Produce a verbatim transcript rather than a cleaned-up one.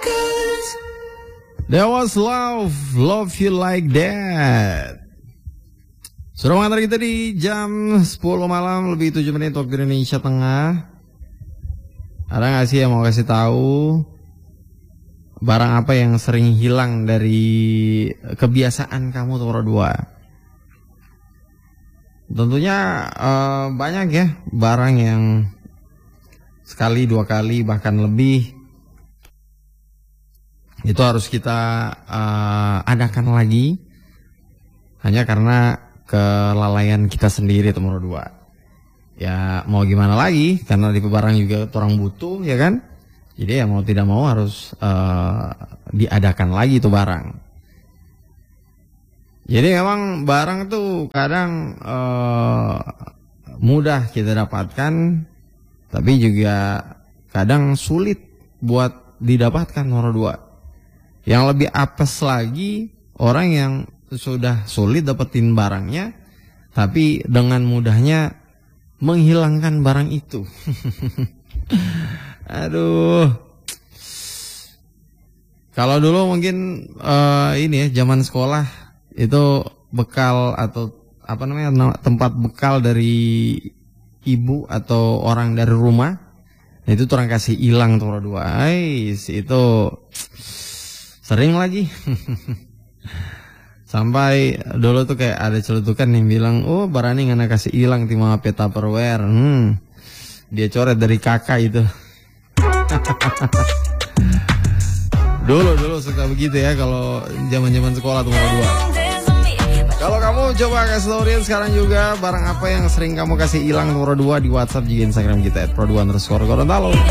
That was love, love you like that. Sudah mengantar kita di jam sepuluh malam lebih tujuh menit waktu Indonesia Tengah. Ada nggak sih yang mau kasih tahu barang apa yang sering hilang dari kebiasaan kamu nomor dua? Tentunya uh, banyak ya barang yang sekali, dua kali, bahkan lebih itu harus kita uh, adakan lagi hanya karena kelalaian kita sendiri itu nomor dua. Ya mau gimana lagi, karena di barang juga orang butuh ya kan. Jadi ya mau tidak mau harus uh, diadakan lagi itu barang. Jadi memang barang tuh kadang uh, mudah kita dapatkan, tapi juga kadang sulit buat didapatkan nomor dua. Yang lebih apes lagi orang yang sudah sulit dapetin barangnya, tapi dengan mudahnya menghilangkan barang itu. Aduh. Kalau dulu mungkin uh, ini ya zaman sekolah itu bekal atau apa namanya tempat bekal dari ibu atau orang dari rumah, nah itu orang kasih hilang nomor dua. Ais itu sering lagi. Sampai dulu tuh kayak ada celutukan yang bilang, oh barani ngana kasih hilang timah H P Tupperware. Hmm, dia coret dari kakak itu. Dulu dulu suka begitu ya kalau zaman-zaman sekolah tuh nomor dua. Kalau kamu coba kasih tau Rian sekarang juga barang apa yang sering kamu kasih hilang nomor dua di WhatsApp juga Instagram kita at pro dua underscore Gorontalo.